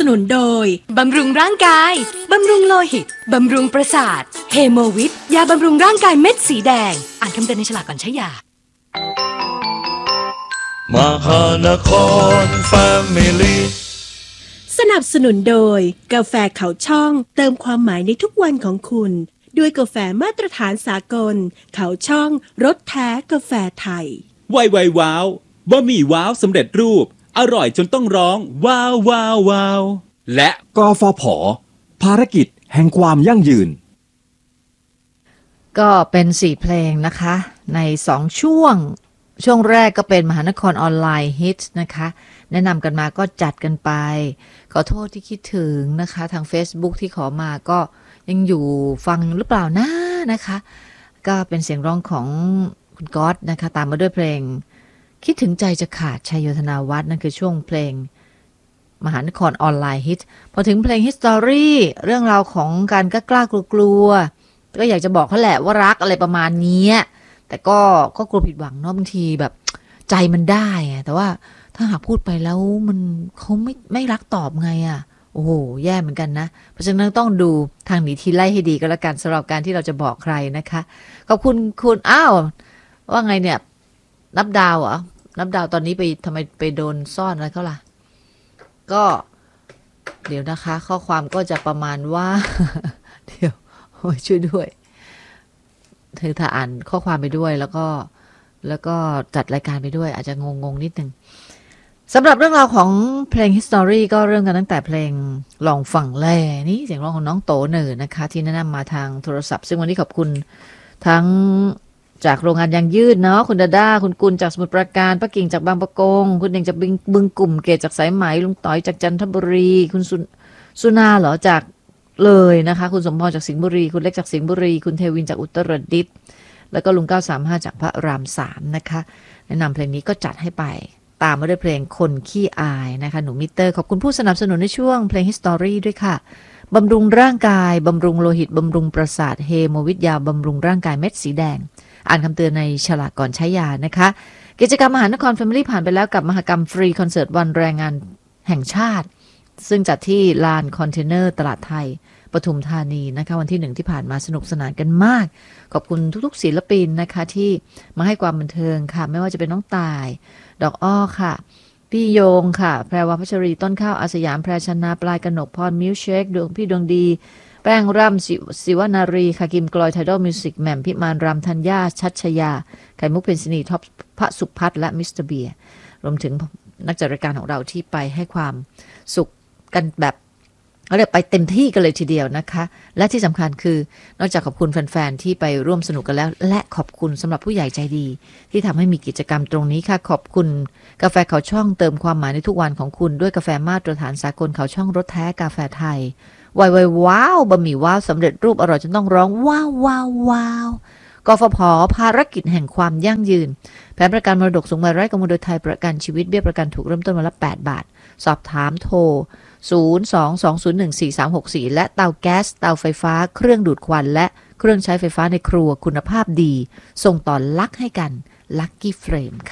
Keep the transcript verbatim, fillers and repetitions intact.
นุนโดยบำรุงร่างกายบำรุงโลหิตบำรุงประสาทเฮโมวิทยาบำรุงร่างกายเม็ดสีแดงอ่านคำเตือนในฉลากก่อนใช้ยามหานครแฟมิลี่สนับสนุนโดยกาแฟเขาช่องเติมความหมายในทุกวันของคุณด้วยกาแฟมาตรฐานสากลเขาช่องรสแท้กาแฟไทยไวไวว้าวบะหมี่ว้าวสำเร็จรูปอร่อยจนต้องร้องว้าวว้าวว้าวและกฟผ.ภารกิจแห่งความยั่งยืนก็เป็นสี่เพลงนะคะในสองช่วงช่วงแรกก็เป็นมหานครออนไลน์ฮิตนะคะแนะนำกันมาก็จัดกันไปขอโทษที่คิดถึงนะคะทาง Facebook ที่ขอมาก็ยังอยู่ฟังหรือเปล่านะนะคะก็เป็นเสียงร้องของคุณก๊อตนะคะตามมาด้วยเพลงคิดถึงใจจะขาดชัยโยธนาวัฒน์นั่นคือช่วงเพลงมหานครออนไลน์ฮิตพอถึงเพลงฮิสตอรี่เรื่องราวของการกล้ากล้ากลัวๆก็อยากจะบอกเขาแหละว่ารักอะไรประมาณนี้แต่ก็ก็กลัวผิดหวังเนาะบางทีแบบใจมันได้แต่ว่าถ้าหากพูดไปแล้วมันเขาไม่ไม่รักตอบไงอ่ะโอ้โหแย่เหมือนกันนะเพราะฉะนั้นต้องดูทางหนีทีไล่ให้ดีก็แล้วกันสำหรับการที่เราจะบอกใครนะคะขอบคุณคุณอ้าวว่าไงเนี่ยนับดาวเหรอนับดาวตอนนี้ไปทำไมไปโดนซ่อนอะไรเขาล่ะก็เดี๋ยวนะคะข้อความก็จะประมาณว่าเดี๋ยวโอ้ยช่วยด้วยเธอถ้าอ่านข้อความไปด้วยแล้วก็แล้วก็จัดรายการไปด้วยอาจจะงงๆนิดนึงสำหรับเรื่องราวของเพลง History ก็เริ่มกันตั้งแต่เพลงลองฟังแลนี่เสียงร้องของน้องโตเหน่อนะคะที่แนะนำมาทางโทรศัพท์ซึ่งวันนี้ขอบคุณทั้งจากโรงงานยางยืดเนาะคุณดาด้าคุณกุลจากสมุทรปราการป้ากิ่งจากบางปะกงคุณเด่งจากบึงกลุ่มเกตจากสายไหมลุงต้อยจากจันทบุรีคุณสุสุนาเหรอจากเลยนะคะคุณสมพรจากสิงห์บุรีคุณเล็กจากสิงห์บุรีคุณเทวินจากอุตรดิตถ์แล้วก็ลุงเก้าสามห้าจากพระรามสามนะคะแนะนำเพลงนี้ก็จัดให้ไปตามมาด้วยเพลงคนขี้อายนะคะหนูมิเตอร์ขอบคุณผู้สนับสนุนในช่วงเพลง History ด้วยค่ะบำรุงร่างกายบำรุงโลหิตบำรุงประสาทเฮโมวิทยาบำรุงร่างกายเม็ดสีแดงอ่านคำเตือนในฉลากก่อนใช้ยานะคะกิจกรรมมหานครแฟมิลี่ผ่านไปแล้วกับมหกรรมฟรีคอนเสิร์ตวันแรงงานแห่งชาติซึ่งจัดที่ลานคอนเทนเนอร์ตลาดไทยปทุมธานีนะคะวันที่หนึ่งที่ผ่านมาสนุกสนานกันมากขอบคุณทุกๆศิลปินนะคะที่มาให้ความบันเทิงค่ะไม่ว่าจะเป็นน้องตายดอกอ้อค่ะพี่โยงค่ะแพรวพัชรีต้นข้าวอาสยามแพรชนาปลายกนกพรมิวเชคดวงพี่ดวงดีแป้งร่ำศิวนารีค่ะกิมกลอยไทดอลมิวสิกแหม่มพิมานรำธัญญาชัชยาไข่มุกเพนซินีท็อปพระสุพัฒน์และมิสเตอร์เบียร์รวมถึงนักจัดรายการของเราที่ไปให้ความสุขกันแบบเขาเรียกไปเต็มที่กันเลยทีเดียวนะคะและที่สำคัญคือนอกจากขอบคุณแฟนๆที่ไปร่วมสนุกกันแล้วและขอบคุณสำหรับผู้ใหญ่ใจดีที่ทำให้มีกิจกรรมตรงนี้ค่ะขอบคุณกาแฟเขาช่องเติมความหมายในทุกวันของคุณด้วยกาแฟมาตรฐานสากลเขาช่องรสแท้กาแฟไทยไวไวว้าวบะหมี่ว้าวสำเร็จรูปอร่อยจนต้องร้องว้าวว้าวว้าวกฟผ.ภารกิจแห่งความยั่งยืนแผนประกันมรดกสูงวัยไร้กังวลโดยไทยประกันชีวิตเบี้ยประกันถูกเริ่มต้นวันละแปดบาทสอบถามโทรศูนย์ สอง สอง ศูนย์ หนึ่ง สี่ สาม หก สี่และเตาแก๊สเตาไฟฟ้าเครื่องดูดควันและเครื่องใช้ไฟฟ้าในครัวคุณภาพดีส่งต่อลักให้กัน Lucky Flame